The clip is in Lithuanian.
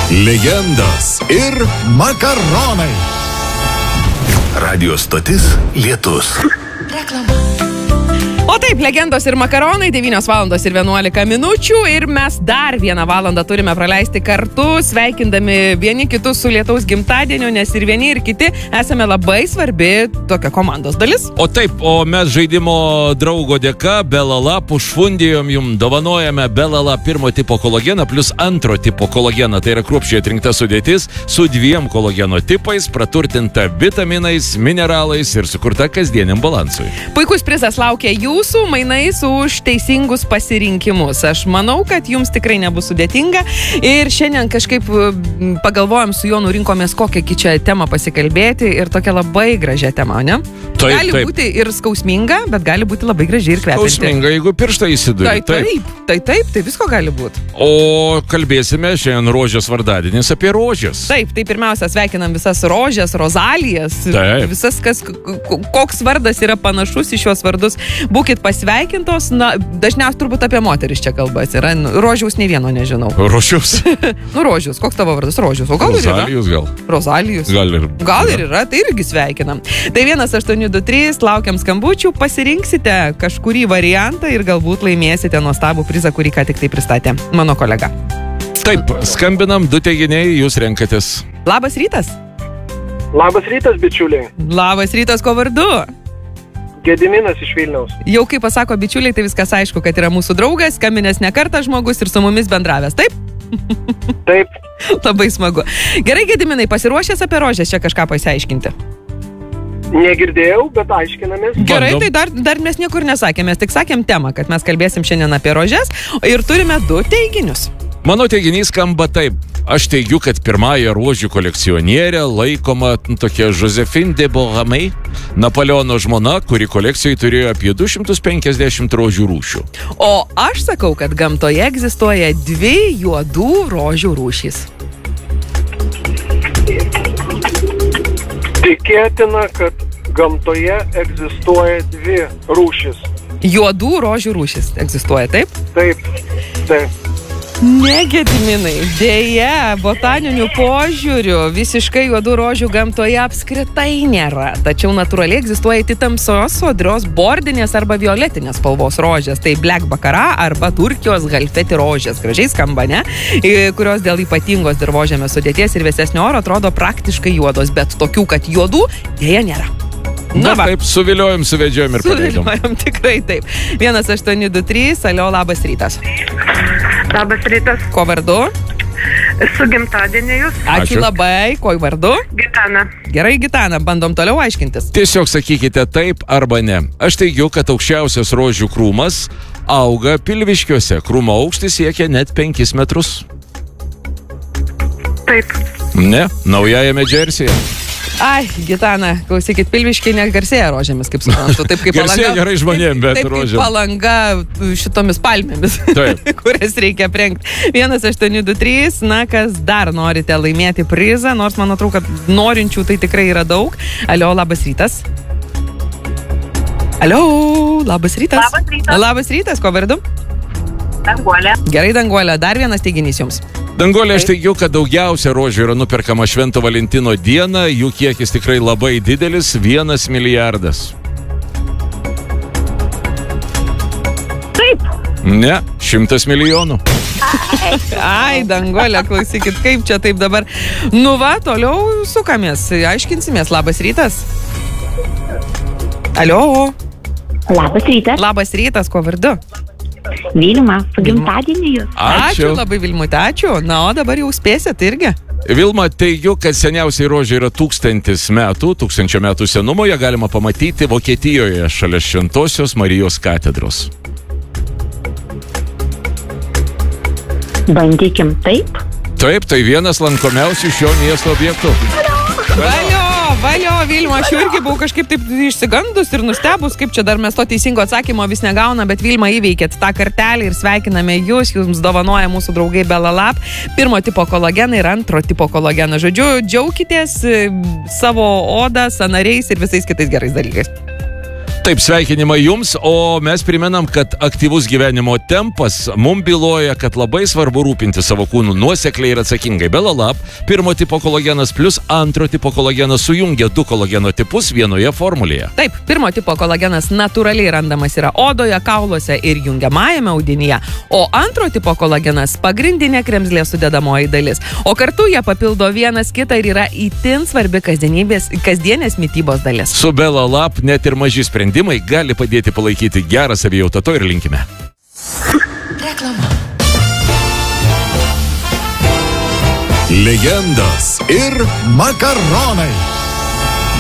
legendos ir makaronai. Radio stotis Lietus. Reklama. O taip, legendos ir makaronai, 9 valandos ir 11 minučių ir mes dar 1 valandą turime praleisti kartu, sveikindami vieni kitus su Lietaus gimtadieniu, nes ir vieni ir kiti esame labai svarbi tokia komandos dalis. O taip, o mes žaidimo draugo dėka Belala pušfundijom jums dovanojame Belala pirmo tipo kolageną plus antro tipo kolageną. Tai yra kruopščiai atrinkta sudėtis su 2 kolageno tipais, praturtinta vitaminais, mineralais ir sukurta kasdieniam balansui. Puikus prizas laukia jūsų mainais už teisingus pasirinkimus. Aš manau, kad jums tikrai nebus sudėtinga ir šiandien kažkaip pagalvojom su Jonu, rinkomės kokią čia temą pasikalbėti ir tokia labai gražia tema, ne? Taip, gali būti ir skausminga, bet gali būti labai gražiai ir kvepianti. Skausminga, jeigu pirštą įsiduri. Tai visko gali būti. O kalbėsime šiandien rožės vardadienis apie rožės. Taip, tai pirmiausia sveikinam visas rožės, rozalijas, visas, koks vardas yra panašus į šios vardus. Būkit pasveikintos, dažniausiai turbūt apie moteris čia kalbas yra. Rožiaus nei vieno nežinau. Rožiaus? Rožiaus, koks tavo vardas? Rožiaus. O gal Rozalijus, ir yra? Rozalijus. Gal ir yra, tai irgi sveikinam. Tai 1823, laukiam skambučių, pasirinksite kažkurį variantą ir galbūt laimėsite nuostabų prizą, kurį ką tik tai pristatė mano kolega. Taip, skambinam, 2 teiginiai, jūs renkatės. Labas rytas. Labas rytas, bičiuliai. Labas rytas, ko vardu? Gediminas iš Vilniaus. Jau kaip pasako bičiuliai, tai viskas aišku, kad yra mūsų draugas, skambinęs ne kartą žmogus ir su mumis bendravęs, taip? Taip. Labai smagu. Gerai, Gediminai, pasiruošęs apie rožės čia kažką pasiaiškinti? Negirdėjau, bet aiškinamės. Gerai, tai dar mes niekur nesakėm, mes tik sakėm temą, kad mes kalbėsim šiandien apie rožės ir turime 2 teiginius. Mano teiginys skamba taip. Aš teigiu, kad pirmąją rožių kolekcionierę laikoma tokia Josephine de Beauharnais, Napoleono žmona, kuri kolekcijoje turėjo apie 250 rožių rūšių. O aš sakau, kad gamtoje egzistuoja 2 juodų rožių rūšys. Tikėtina, kad gamtoje egzistuoja 2 rūšys. Juodų rožių rūšys egzistuoja, taip? Taip. Ne, Gediminai, dėja, botaniniu požiūriu visiškai juodų rožių gamtoje apskritai nėra. Tačiau natūraliai egzistuoja tamsios, sodrios, bordinės arba violetinės spalvos rožės. Tai Black Baccarat arba Turkijos Galfeti rožės. Gražiai skamba, ne? Kurios dėl ypatingos dirvožemio sudėties ir vėsesnio oro atrodo praktiškai juodos, bet tokių, kad juodų, dėja nėra. Na taip, suviliojom, suvedžiojom ir paleidom. Suviliojom, tikrai taip. 1823, alio, labas rytas. Labas rytas. Ko vardu? Su gimtadieniu jūs. Ačiū labai. Ko vardu? Gitana. Gerai, Gitana, bandom toliau aiškintis. Tiesiog sakykite taip arba ne. Aš teigiu, kad aukščiausias rožių krūmas auga Pilviškiuose. Krūmo aukštis siekia net 5 metrus. Taip. Ne, naujajame Džersyje. Ai, Gitana, klausykit, Pilviškiai negarsėja rožėmis, kaip suprantu. Taip kaip garsėja gerai žmonėm, bet taip rožėm. Taip kaip Palanga šitomis palmėmis, kurias reikia aprengti. 1823, kas dar norite laimėti prizą, nors man atrodo, kad norinčių tai tikrai yra daug. Alio, labas rytas. Alio, labas rytas. Labas rytas. Labas rytas, ko vardu? Danguolė. Gerai, Danguolė, dar vienas teiginys jums. Danguolė, aš teigiu, kad daugiausia rožių yra nuperkama Švento Valentino dieną, jų kiekis tikrai labai didelis, 1 milijardas. Taip. Ne, 100 milijonų. Ai, Danguolė, klausykit, kaip čia taip dabar. Nu va, toliau sukamės, aiškinsimės. Labas rytas. Alio. Labas rytas. Labas rytas, ko vardu? Vilma, su gimtadieniu jūs. Ačiū labai, Vilmute, ačiū. Na, o dabar jau spėsit irgi. Vilma, teigiu, kad seniausiai rožė yra 1000 metų, 1000 metų senumo, ją galima pamatyti Vokietijoje šalia Šventosios Marijos katedros. Bandykim taip. Taip, tai vienas lankomiausių šio miesto objektų. Valio, Vilma, aš jau irgi buvau kažkaip taip išsigandus ir nustebus, kaip čia dar mes to teisingo atsakymo vis negauna, bet Vilma įveikėt tą kartelį ir sveikiname jūs, jums dovanoja mūsų draugai Belalab, 1 tipo kolageną ir 2 tipo kolageną. Žodžiu, džiaukitės savo odą, sąnariais ir visais kitais gerais dalykais. Taip, sveikinimai jums, o mes primenam, kad aktyvus gyvenimo tempas mums byloja, kad labai svarbu rūpinti savo kūnų nuosekliai ir atsakingai. Belalab, pirmo tipo kolagenas plus antro tipo kolagenas sujungia 2 kolageno tipus vienoje formulėje. Taip, pirmo tipo kolagenas natūraliai randamas yra odoje, kauluose ir jungiamajame audinyje, o antro tipo kolagenas pagrindinė kremzlės sudedamoji dalis. O kartu jie papildo vienas kitą ir yra itin svarbi kasdienės mitybos dalis. Su Belalab net ir maži sprendimai gali padėti palaikyti gerą savijautą, to ir linkime. Reklama. Legendos ir makaronai.